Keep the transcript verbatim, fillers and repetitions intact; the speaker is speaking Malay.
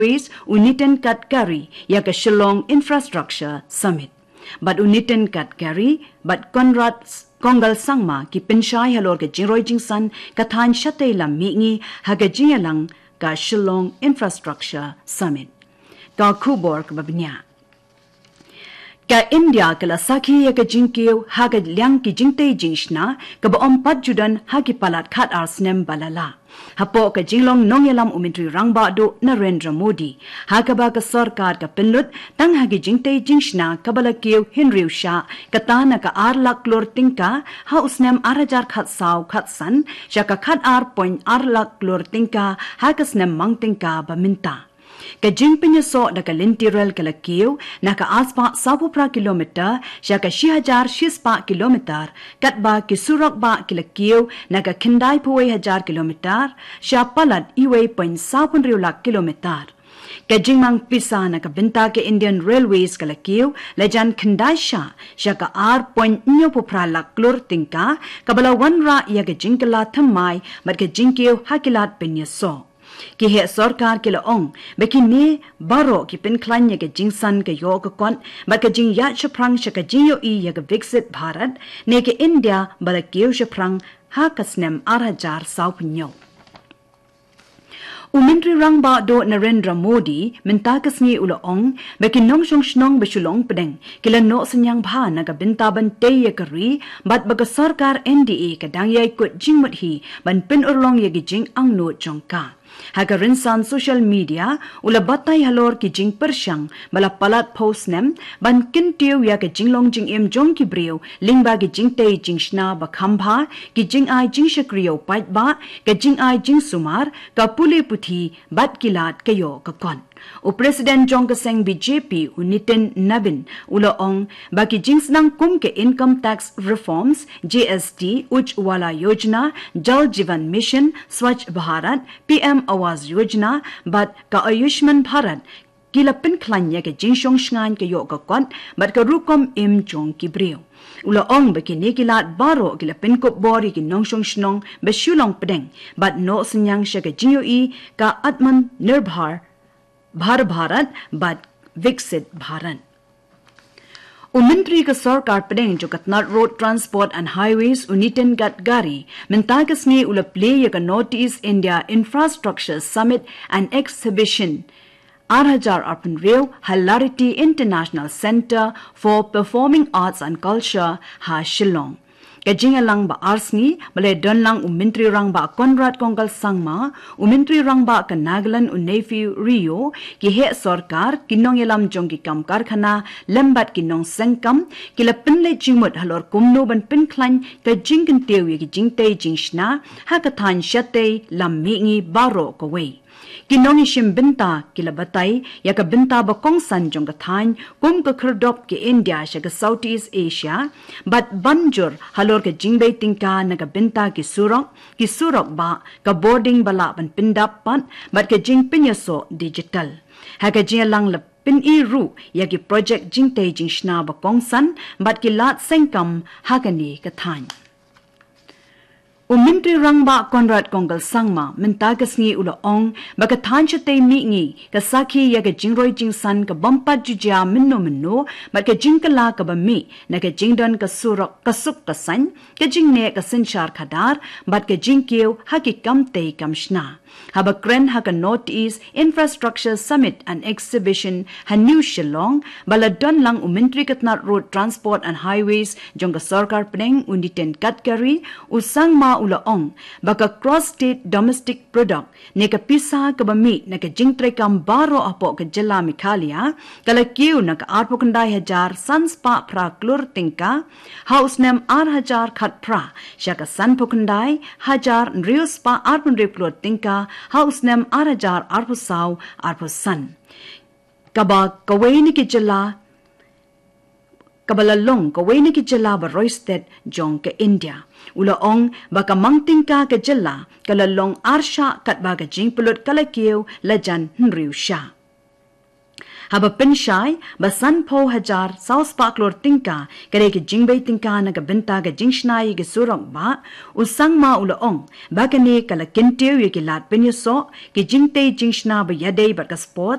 Unitin Gadkari ya ke Shillong Infrastructure Summit. But Unitin Gadkari, but Conrad Kongal Sangma ki penshai halor ke jingroi jingsan kathan shatei lam mingi haga jingalang ka Shillong Infrastructure Summit. Ka kubor ke babnya. Ka India ke la sakhi ya ke jingkeu haga liang ki jingtei jingshna ke ba ompat judan hagi palat khat arsnem balala. Hapo ka jinglong nongyalam umintri rangba do Narendra Modi. Hakaba ka sarkar ka pinlut tang hagi jingtei jingshna kabala keu Henry Shah katana ka ar lak lor tingka ha usnem arajar khat saw khat san shaka khat ar point ar lak lor tingka ha kasnem mang tingka baminta. Ka jingpinya so da ka lintirel ka lakiw na ka aspa sapupra kilometer siya ka shihajar shispa kilometer katba ki surak ba kilakiw na ka kinday puway hajar kilometer siya palat iway point sapun riulak kilometer. Ka jingmang pisa na ka binta ke Indian Railways ka lakiw lajan kinday siya siya ka ar point nyo pupra lak klur tingka kabala wanra iya ka jingkala thamay mat ka jingkiw hakilat pinya so. Ki he sarkar ke laong beki ne baro ki pen klanya ke jingsan ke yo ke kon ba ke jing ya chaprang shaka jiyo i ya ke Viksit Bharat ne ke India bala keu chaprang ha kasnem arajar saupnyo. Umintri rangba do Narendra Modi minta kasngi ulaong beki nong shong shnong beshulong pedeng kila no senyang bha na ka binta ban te ya kari bat baga sarkar N D A ka dang yai kut jingmut hi ban pin urlong ya gi jing ang no jongka. Haga rinsan social media ula batay halor ki jing persyang bala palat post nem ban kintiw ya ke jinglong jing em jong ki briw lingba ki jing te jing shna ba khambha ki jing ai jing shakriyo pait ba ke jing ai jing sumar ka puli puthi bat kilat kayo ka kon. O President Jong Kaseng B J P Unitin Nabin ula ong baki jings nang kum ke income tax reforms G S T Ujwala Yojana Jal Jivan Mission Swachh Bharat P M Awas Yojana but ka Ayushman Bharat kila pin klanya ke jingshong shngan ke yo ka kon but ka rukom im jong ki briyo. Ula ong baki nikilat baro kila pin kop bori ki nongshong shnong beshulong pedeng but no senyang sya ke jinyo i ka Atman Nirbhar Bhar Bharat but Viksit Bharat. Umintri ka sarkar pedeng jo Katnat Road Transport and Highways Unitin Gadkari minta kasni ula play ka Northeast India Infrastructure Summit and Exhibition Arhajar Arpan Rew Hilarity International Center for Performing Arts and Culture ha Shillong. Kajingalang ba arsni bale donlang umintri rang ba Conrad Kongal Sangma umintri rang ba ka Nagaland unefi Rio ki he sarkar kinong yalam jong ki kam karkhana lembat kinong sengkam kila pinle jingmut halor kumno ban pin klan ka jingkan tewi ki jingte jingshna ha ka than shate lam mingi baro ko we. Kinong ishim binta kila batay ya ka binta ba kong san jong ka than kum ka khurdop ki India sya ka Southeast Asia but banjur halor ka jingbay tingka na ka binta ki surok ki surok ba ka boarding bala ban pindap pan but ka jing pinyaso digital. Ha ka jingalang lap pin i ru ya ki project jingte jingshna ba kong san but ki lat sengkam ha ka ni ka than. Umintri rangba Conrad Kongal Sangma minta kasngi ula ong baka thansha te mingi ka sakhi ya ka jingroi jingsan ka bampat jujia minno minno mat ka jingkala ka ba mi na ka jingdon ka surok ka suk ka san ka jingne ka sinchar khadar bat ka jingkeu haki kamte kamshna. Haba kren haka Northeast Infrastructure Summit and Exhibition Hanu Shillong bala don lang umintri Katnat Road Transport and Highways jongka sarkar pedeng Unitin Gadkari usang ma ula ong baka cross state domestic product ne ka pisa ka bami na ka jingtre kam baro apo ka jala Mikhalia kala kiu na ka arpo kandai hajar sanspa pra klur tingka house nem ar hajar khat pra shaka san pokandai hajar rius pa arpun replot tingka house nem arajar arpusaw arpusan kaba kaway ni kijala kabalalong kaway ni kijala ba roysted jong ka India ula ong baka mangting ka kajala kalalong arsha kat baga jing pulot kalakiw lajan nriw siya. Haba penshai ba san po hajar South Park lor tingka kare ke jingbei tingka na ga benta ga jingshnai ge surong ba usang ma ulaong ba kane kala kentiu ye ke lat penyo so ke jingte jingshna ba yadei ba ka sport